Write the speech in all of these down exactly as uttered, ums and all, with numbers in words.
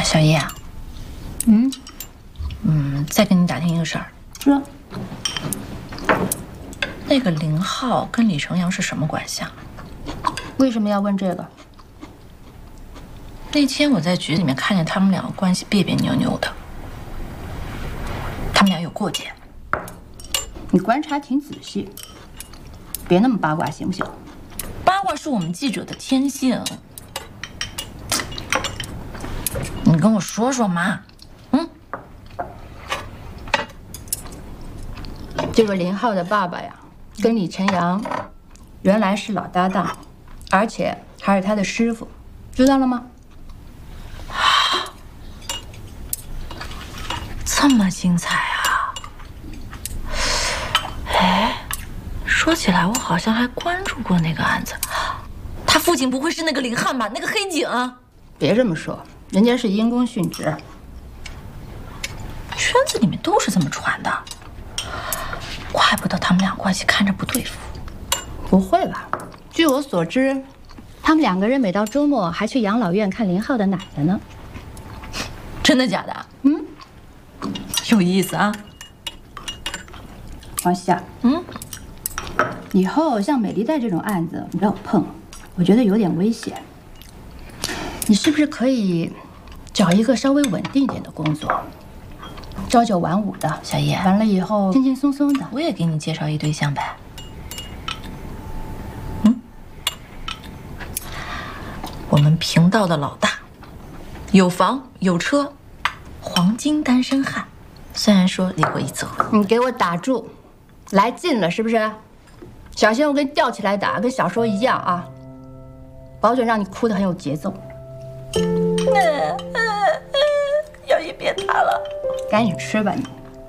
小叶啊， 嗯嗯，再跟你打听一个事儿。 说， 那个林浩跟李成阳是什么关系啊？ 为什么要问这个？ 那天我在局里面看见他们两个关系别别扭扭的，他们俩有过节。 你观察挺仔细，别那么八卦行不行？ 八卦是我们记者的天性。你跟我说说嘛，嗯？ 这个林浩的爸爸呀，跟李晨阳原来是老搭档，而且还是他的师傅，知道了吗？ 这么精彩啊！哎，说起来，我好像还关注过那个案子。他父亲不会是那个林汉吧？那个黑警？ 别这么说，人家是因公殉职。 圈子里面都是这么传的，怪不得他们俩关系看着不对付。 不会吧？据我所知，他们两个人每到周末还去养老院看林浩的奶奶呢。 真的假的？ 嗯， 有意思啊。 王夏， 嗯， 以后像美丽贷这种案子你不要碰，我觉得有点危险。你是不是可以找一个稍微稳定点的工作，朝九晚五的？ 小叶， 完了以后轻轻松松的。 我也给你介绍一对象呗。嗯，我们频道的老大，有房有车，黄金单身汉。虽然说离过一次婚。 你给我打住，来劲了是不是？小心我给你吊起来打，跟小时候一样啊！保准让你哭得很有节奏。 小叶别打了， 赶紧吃吧你。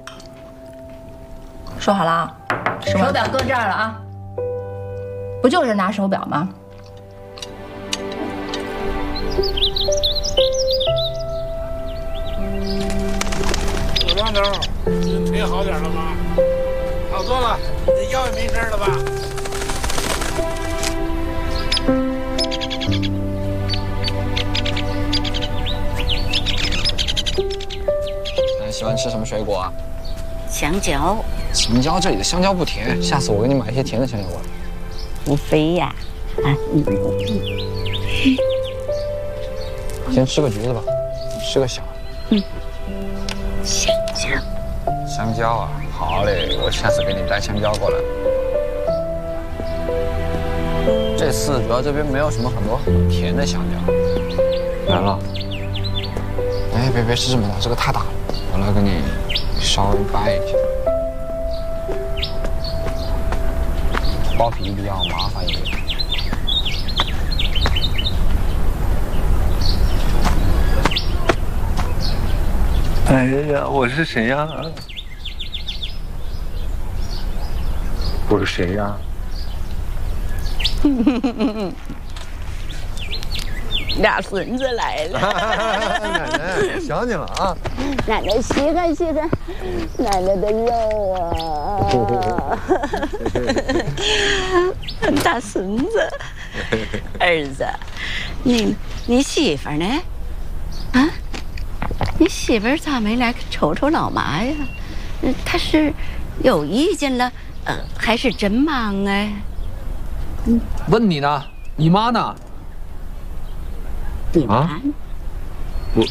说好了啊， 手表搁这儿了啊，不就是拿手表吗？ 有亮头，你腿好点了吗？好多了，你腰也没事了吧？ 你喜欢吃什么水果啊？ 香蕉。 香蕉，这里的香蕉不甜，下次我给你买一些甜的香蕉过来。 不非呀，啊，嗯嗯。 先吃个橘子吧，吃个小的。 嗯。香蕉。 香蕉啊，好嘞，我下次给你带香蕉过来。这次主要这边没有什么很多很甜的香蕉。来了。哎，别别吃这么大，这个太大了，我来给你稍微掰一下。剥皮比较麻烦一点。 哎呀，我是谁呀？我是谁呀？ 俩孙子来了， 奶奶想你了啊！ 奶奶稀罕稀罕奶奶的肉啊！大孙子，儿子，你你媳妇呢？啊？你媳妇儿咋没来瞅瞅老妈呀？她是有意见了，呃，还是真忙哎？ 嗯，问你呢，你妈呢？ 你妈？ 我。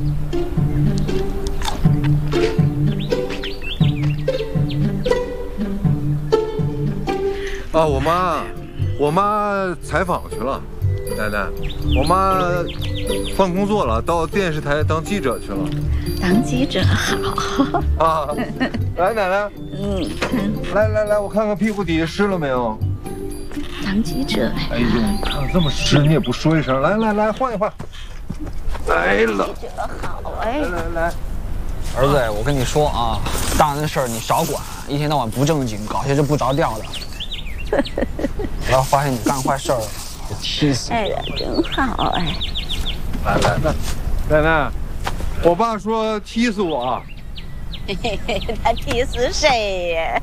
啊，我妈，我妈采访去了，奶奶，我妈换工作了，到电视台当记者去了。 当记者好啊！来，奶奶， 嗯， 来来来，我看看屁股底下湿了没有。 当记者。 哎呦，你看这么湿，你也不说一声。来来来，换一换。来了。 记者好哎。 来来来。 儿子，我跟你说啊，大人的事儿你少管，一天到晚不正经，搞些这不着调的。我要发现你干坏事儿了，我踢死你！ 哎呀，真好哎！ 来来来，奶奶，我爸说踢死我。 他踢死谁呀？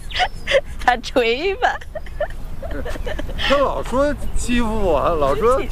他吹吧。 他老说欺负我，老说